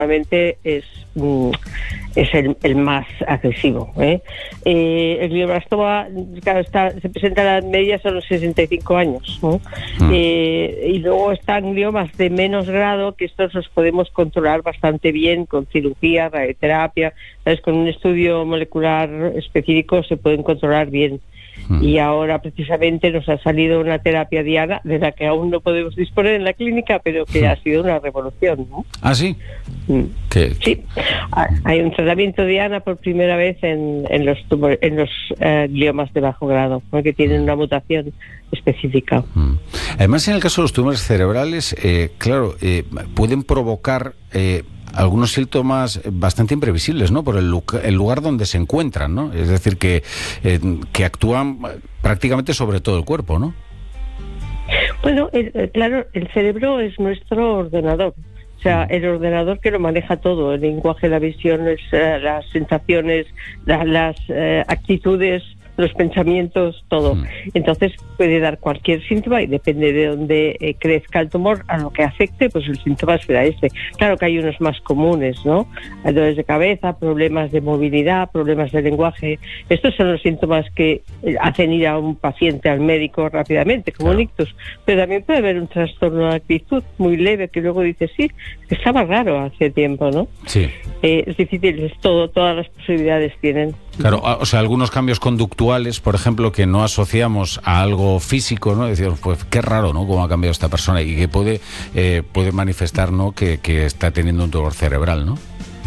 normalmente es el más agresivo. El glioblastoma, claro, se presenta a las medias a los 65 años, ¿no? Y luego están gliomas de menos grado, que estos los podemos controlar bastante bien con cirugía, radioterapia, ¿sabes? Con un estudio molecular específico se pueden controlar bien. Y ahora precisamente nos ha salido una terapia diana de la que aún no podemos disponer en la clínica, pero que ha sido una revolución, ¿no? ¿Ah, sí? Sí, hay un tratamiento diana por primera vez en los gliomas de bajo grado, que tienen una mutación específica. Además, en el caso de los tumores cerebrales, pueden provocar algunos síntomas bastante imprevisibles, ¿no? Por el lugar donde se encuentran, ¿no? Es decir, que actúan prácticamente sobre todo el cuerpo, ¿no? Bueno, claro, el cerebro es nuestro ordenador. O sea, el ordenador que lo maneja todo, el lenguaje, la visión, las sensaciones, las actitudes, los pensamientos, todo. Entonces puede dar cualquier síntoma y depende de dónde crezca el tumor, a lo que afecte, pues el síntoma será ese. Claro que hay unos más comunes, ¿no? Dolores de cabeza, problemas de movilidad, problemas de lenguaje. Estos son los síntomas que hacen ir a un paciente al médico rápidamente, como un ictus. Pero también puede haber un trastorno de actitud muy leve que luego dice, sí, estaba raro hace tiempo, ¿no? Sí. Es difícil, todas las posibilidades tienen. Claro, o sea, algunos cambios conductuales, por ejemplo, que no asociamos a algo físico, ¿no? Decimos, pues qué raro, ¿no? Cómo ha cambiado esta persona y que puede manifestar, ¿no? Que está teniendo un dolor cerebral, ¿no?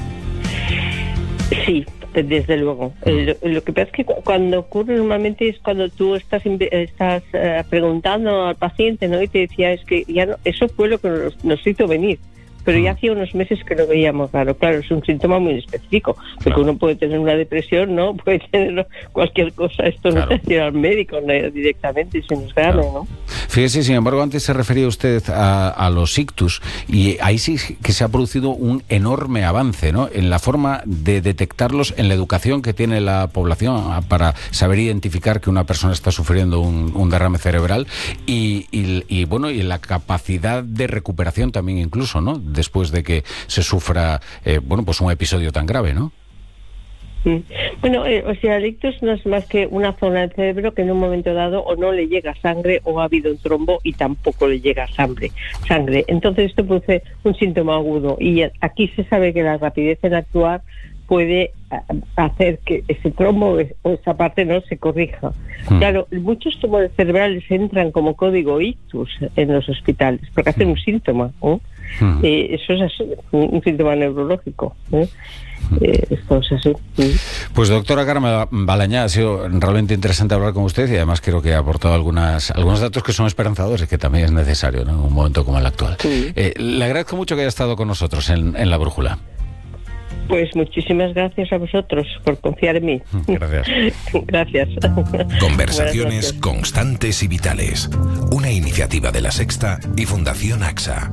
Sí, desde luego. Lo que pasa es que cuando ocurre normalmente es cuando tú estás preguntando al paciente, ¿no? Y te decía, es que ya no, eso fue lo que nos hizo venir. Pero ya hacía unos meses que lo veíamos raro. Claro, es un síntoma muy específico, porque uno puede tener una depresión, ¿no? Puede tener cualquier cosa. Esto no te hace ir al médico directamente, si no es grave, ¿no? Fíjese, sin embargo, antes se refería usted a los ictus, y ahí sí que se ha producido un enorme avance, ¿no? En la forma de detectarlos, en la educación que tiene la población para saber identificar que una persona está sufriendo un derrame cerebral y en la capacidad de recuperación también incluso, ¿no? Después de que se sufra, pues un episodio tan grave, ¿no? Bueno, el ictus no es más que una zona del cerebro que en un momento dado o no le llega sangre o ha habido un trombo y tampoco le llega sangre. Entonces esto produce un síntoma agudo y aquí se sabe que la rapidez en actuar puede hacer que ese trombo o esa parte no se corrija. Claro, muchos tumores cerebrales entran como código ictus en los hospitales porque hacen un síntoma, ¿no? Eso es así, un síntoma neurológico, ¿eh? Esto es así. Pues doctora Carmen Balañá, ha sido realmente interesante hablar con usted y además creo que ha aportado algunos datos que son esperanzadores y que también es necesario, ¿no? En un momento como el actual. Le agradezco mucho que haya estado con nosotros en La Brújula. Pues muchísimas gracias a vosotros por confiar en mí. Gracias. Gracias. Conversaciones constantes y vitales. Una iniciativa de La Sexta y Fundación AXA.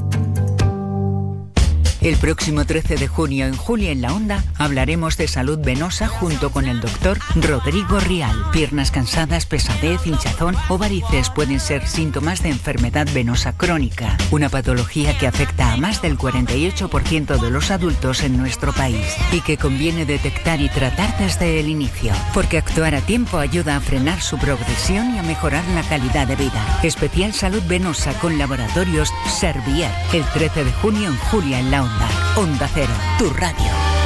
El próximo 13 de junio en Julia en la Onda hablaremos de salud venosa junto con el doctor Rodrigo Rial. Piernas cansadas, pesadez, hinchazón o varices pueden ser síntomas de enfermedad venosa crónica, una patología que afecta a más del 48% de los adultos en nuestro país y que conviene detectar y tratar desde el inicio, porque actuar a tiempo ayuda a frenar su progresión y a mejorar la calidad de vida. Especial salud venosa con laboratorios Servier. El 13 de junio en Julia en la Onda. Onda Cero, tu radio.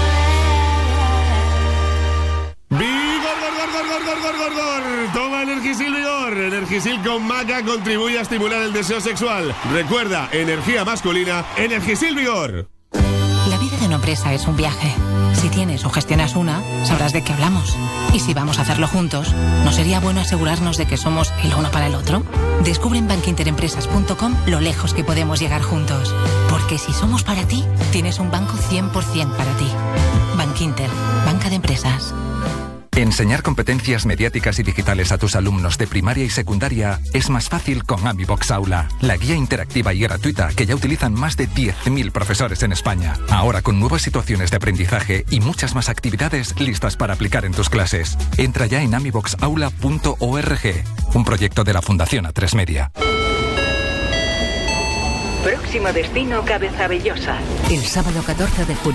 ¡Vigor! Toma Energisil Vigor. Energisil con maca contribuye a estimular el deseo sexual. Recuerda, energía masculina, Energisil Vigor. La vida de una empresa es un viaje. Si tienes o gestionas una, sabrás de qué hablamos. Y si vamos a hacerlo juntos, ¿no sería bueno asegurarnos de que somos el uno para el otro? Descubre en bankinterempresas.com lo lejos que podemos llegar juntos. Porque si somos para ti, tienes un banco 100% para ti. Bankinter, banca de empresas. Enseñar competencias mediáticas y digitales a tus alumnos de primaria y secundaria es más fácil con AmiBox Aula, la guía interactiva y gratuita que ya utilizan más de 10.000 profesores en España. Ahora con nuevas situaciones de aprendizaje y muchas más actividades listas para aplicar en tus clases. Entra ya en amiboxaula.org, un proyecto de la Fundación A3 Media. próximo destino Cabezabellosa. El sábado 14 de julio.